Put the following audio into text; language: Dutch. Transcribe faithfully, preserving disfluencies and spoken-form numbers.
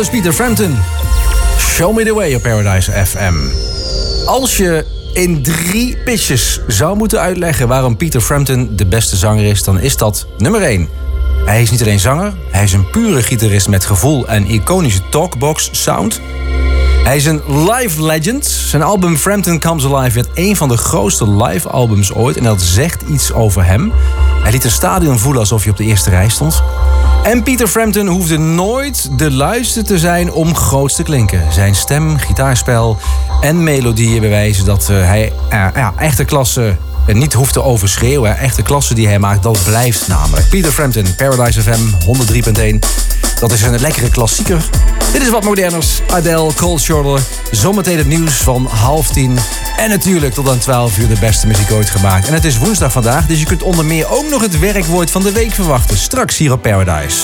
Aldus Peter Frampton. Show Me The Way op Paradise F M. Als je in drie pitches zou moeten uitleggen waarom Peter Frampton de beste zanger is, dan is dat nummer één. Hij is niet alleen zanger, hij is een pure gitarist met gevoel en iconische talkbox sound. Hij is een live legend. Zijn album Frampton Comes Alive werd een van de grootste live albums ooit en dat zegt iets over hem. Hij liet een stadion voelen alsof hij op de eerste rij stond. En Peter Frampton hoefde nooit de luister te zijn om groot te klinken. Zijn stem, gitaarspel en melodieën bewijzen dat uh, hij uh, ja, echte klasse uh, niet hoeft te overschreeuwen. Echte klasse die hij maakt, dat blijft namelijk. Peter Frampton, Paradise F M, honderd drie punt één. Dat is een lekkere klassieker. Dit is wat moderners. Adele, Cold Shoulder. Zometeen het nieuws van half tien. En natuurlijk tot aan twaalf uur de beste muziek ooit gemaakt. En het is woensdag vandaag, dus je kunt onder meer ook nog het werkwoord van de week verwachten. Straks hier op Paradise.